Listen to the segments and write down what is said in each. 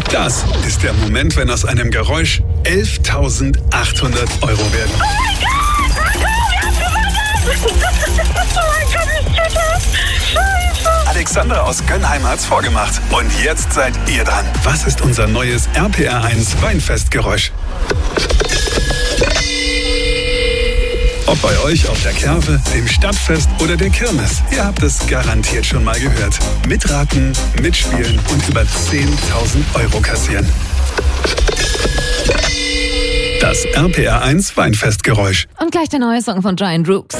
Das ist der Moment, wenn aus einem Geräusch 11.800 Euro werden. Oh mein Gott! Wir haben gewonnen! Oh mein Gott, ich tue das! Scheiße! Alexandra aus Gönnheim hat's vorgemacht. Und jetzt seid ihr dran. Was ist unser neues RPR1 Weinfestgeräusch? Ob bei euch auf der Kerwe, dem Stadtfest oder der Kirmes, ihr habt es garantiert schon mal gehört. Mitraten, mitspielen und über 10.000 Euro kassieren. Das RPR1 Weinfestgeräusch. Und gleich der neue Song von Giant Rooks.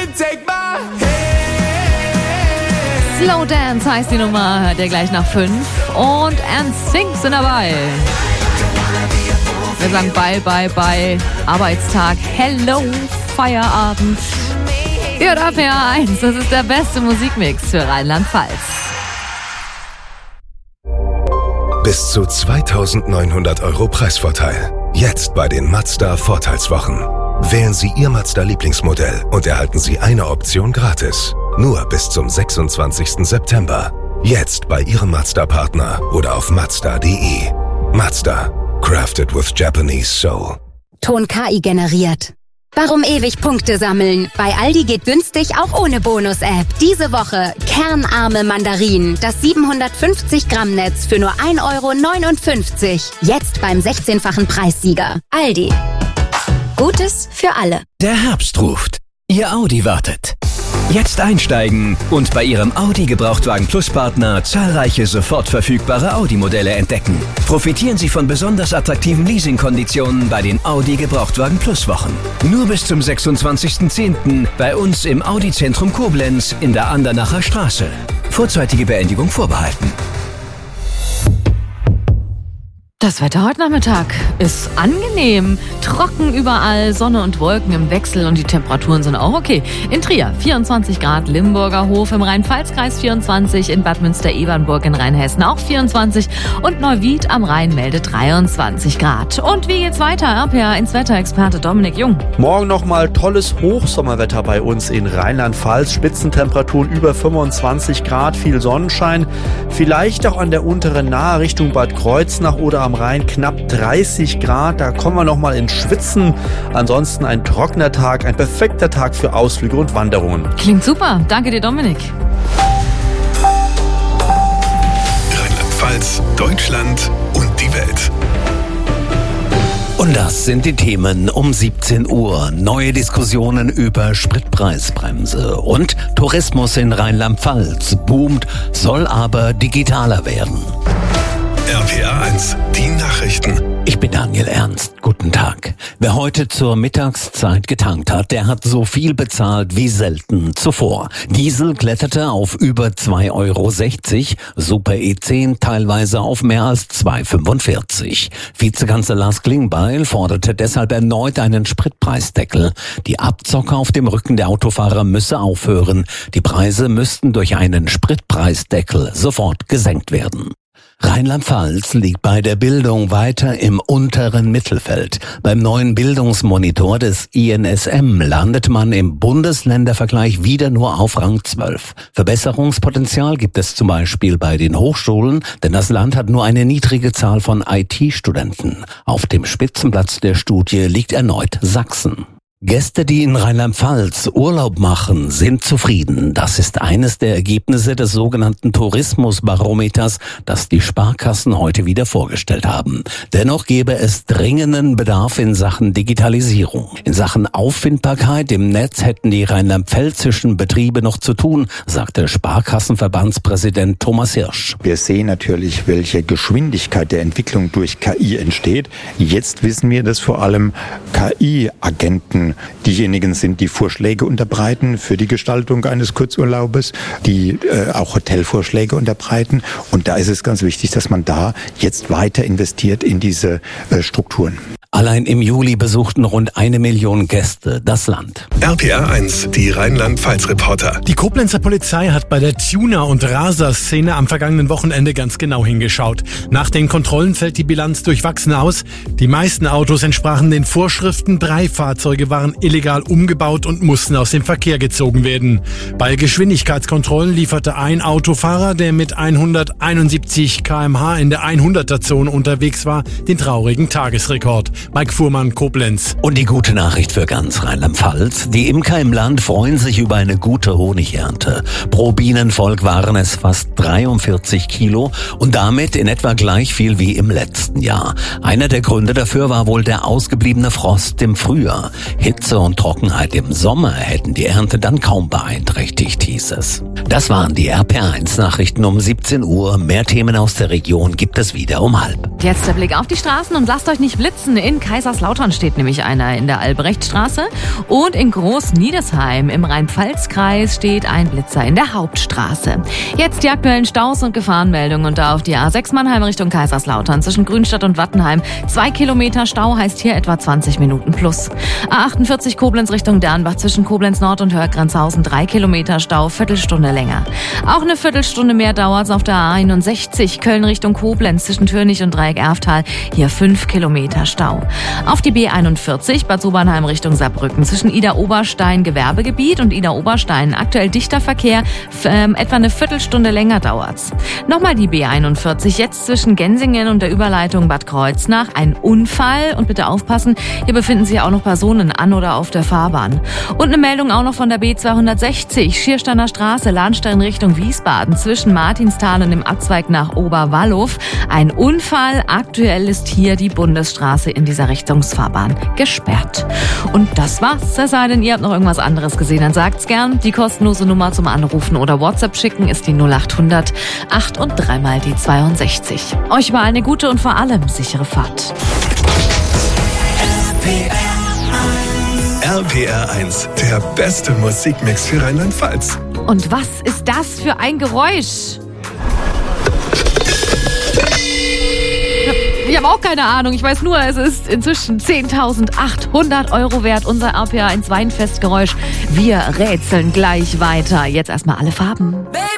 Slow Dance heißt die Nummer, hört ihr gleich nach 5. Und NSYNC sind dabei. Wir sagen bye, bye, bye. Arbeitstag, hello, Feierabend. Ihr hört RPR1, das ist der beste Musikmix für Rheinland-Pfalz. Bis zu 2.900 Euro Preisvorteil. Jetzt bei den Mazda Vorteilswochen. Wählen Sie Ihr Mazda-Lieblingsmodell und erhalten Sie eine Option gratis. Nur bis zum 26. September. Jetzt bei Ihrem Mazda-Partner oder auf Mazda.de. Mazda. Crafted with Japanese soul. Ton KI generiert. Warum ewig Punkte sammeln? Bei Aldi geht günstig auch ohne Bonus-App. Diese Woche kernarme Mandarinen. Das 750 Gramm Netz für nur 1,59 €. Jetzt beim 16-fachen Preissieger. Aldi. Gutes für alle. Der Herbst ruft. Ihr Audi wartet. Jetzt einsteigen und bei Ihrem Audi Gebrauchtwagen Plus Partner zahlreiche sofort verfügbare Audi-Modelle entdecken. Profitieren Sie von besonders attraktiven Leasingkonditionen bei den Audi Gebrauchtwagen Plus Wochen. Nur bis zum 26.10. bei uns im Audi Zentrum Koblenz in der Andernacher Straße. Vorzeitige Beendigung vorbehalten. Das Wetter heute Nachmittag ist angenehm. Trocken überall, Sonne und Wolken im Wechsel und die Temperaturen sind auch okay. In Trier 24 Grad, Limburger Hof im Rhein-Pfalz-Kreis 24, in Bad Münster-Ebernburg in Rheinhessen auch 24 und Neuwied am Rhein meldet 23 Grad. Und wie geht's weiter? RPR1 Wetterexperte Dominik Jung. Morgen nochmal tolles Hochsommerwetter bei uns in Rheinland-Pfalz. Spitzentemperaturen über 25 Grad, viel Sonnenschein. Vielleicht auch an der unteren Nahe Richtung Bad Kreuznach oder am Rhein knapp 30 Grad. Da kommen wir nochmal ins Schwitzen. Ansonsten ein trockener Tag, ein perfekter Tag für Ausflüge und Wanderungen. Klingt super. Danke dir, Dominik. Rheinland-Pfalz, Deutschland und die Welt. Und das sind die Themen um 17 Uhr. Neue Diskussionen über Spritpreisbremse und Tourismus in Rheinland-Pfalz boomt, soll aber digitaler werden. RPR1, die Nachrichten. Ich bin Daniel Ernst. Guten Tag. Wer heute zur Mittagszeit getankt hat, der hat so viel bezahlt wie selten zuvor. Diesel kletterte auf über 2,60 €, Super E10 teilweise auf mehr als 2,45 €. Vizekanzler Lars Klingbeil forderte deshalb erneut einen Spritpreisdeckel. Die Abzocke auf dem Rücken der Autofahrer müsse aufhören. Die Preise müssten durch einen Spritpreisdeckel sofort gesenkt werden. Rheinland-Pfalz liegt bei der Bildung weiter im unteren Mittelfeld. Beim neuen Bildungsmonitor des INSM landet man im Bundesländervergleich wieder nur auf Rang 12. Verbesserungspotenzial gibt es zum Beispiel bei den Hochschulen, denn das Land hat nur eine niedrige Zahl von IT-Studenten. Auf dem Spitzenplatz der Studie liegt erneut Sachsen. Gäste, die in Rheinland-Pfalz Urlaub machen, sind zufrieden. Das ist eines der Ergebnisse des sogenannten Tourismusbarometers, das die Sparkassen heute wieder vorgestellt haben. Dennoch gäbe es dringenden Bedarf in Sachen Digitalisierung. In Sachen Auffindbarkeit im Netz hätten die rheinland-pfälzischen Betriebe noch zu tun, sagte Sparkassenverbandspräsident Thomas Hirsch. Wir sehen natürlich, welche Geschwindigkeit der Entwicklung durch KI entsteht. Jetzt wissen wir, dass vor allem KI-Agenten diejenigen sind, die Vorschläge unterbreiten für die Gestaltung eines Kurzurlaubes, die auch Hotelvorschläge unterbreiten. Und da ist es ganz wichtig, dass man da jetzt weiter investiert in diese Strukturen. Allein im Juli besuchten rund 1 Million Gäste das Land. RPR 1, die Rheinland-Pfalz-Reporter. Die Koblenzer Polizei hat bei der Tuner- und Raser-Szene am vergangenen Wochenende ganz genau hingeschaut. Nach den Kontrollen fällt die Bilanz durchwachsen aus. Die meisten Autos entsprachen den Vorschriften. 3 Fahrzeuge waren illegal umgebaut und mussten aus dem Verkehr gezogen werden. Bei Geschwindigkeitskontrollen lieferte ein Autofahrer, der mit 171 km/h in der 100er-Zone unterwegs war, den traurigen Tagesrekord. Mike Fuhrmann, Koblenz. Und die gute Nachricht für ganz Rheinland-Pfalz. Die Imker im Land freuen sich über eine gute Honigernte. Pro Bienenvolk waren es fast 43 Kilo und damit in etwa gleich viel wie im letzten Jahr. Einer der Gründe dafür war wohl der ausgebliebene Frost im Frühjahr. Hitze und Trockenheit im Sommer hätten die Ernte dann kaum beeinträchtigt, hieß es. Das waren die RPR1-Nachrichten um 17 Uhr. Mehr Themen aus der Region gibt es wieder um 12:30. Jetzt der Blick auf die Straßen und lasst euch nicht blitzen. In Kaiserslautern steht nämlich einer in der Albrechtstraße und in Groß-Niedesheim im Rhein-Pfalz-Kreis steht ein Blitzer in der Hauptstraße. Jetzt die aktuellen Staus und Gefahrenmeldungen und da auf die A6 Mannheim Richtung Kaiserslautern zwischen Grünstadt und Wattenheim. 2 Kilometer Stau heißt hier etwa 20 Minuten plus. A48 Koblenz Richtung Dernbach zwischen Koblenz Nord und Hörgrenzhausen 3 Kilometer Stau, Viertelstunde länger. Auch eine Viertelstunde mehr dauert es auf der A61 Köln Richtung Koblenz zwischen Türnich und Dreieck Erftal. Hier 5 Kilometer Stau. Auf die B41 Bad Sobernheim Richtung Saarbrücken zwischen Ida-Oberstein Gewerbegebiet und Ida-Oberstein aktuell dichter Verkehr, etwa eine Viertelstunde länger dauert's. Nochmal die B41 jetzt zwischen Gensingen und der Überleitung Bad Kreuznach ein Unfall und bitte aufpassen, hier befinden sich auch noch Personen an oder auf der Fahrbahn. Und eine Meldung auch noch von der B260 Schiersteiner Straße Lahnstein Richtung Wiesbaden zwischen Martinsthal und dem Abzweig nach Oberwallow. Ein Unfall, aktuell ist hier die Bundesstraße in dieser Richtungsfahrbahn gesperrt. Und das war's. Es sei denn, ihr habt noch irgendwas anderes gesehen, dann sagt's gern. Die kostenlose Nummer zum Anrufen oder WhatsApp schicken ist die 0800 8 und 3 mal die 62. Euch mal eine gute und vor allem sichere Fahrt. RPR 1, der beste Musikmix für Rheinland-Pfalz. Und was ist das für ein Geräusch? Ich habe auch keine Ahnung. Ich weiß nur, es ist inzwischen 10.800 € wert, unser RPR1 Weinfestgeräusch. Wir rätseln gleich weiter. Jetzt erstmal alle Farben.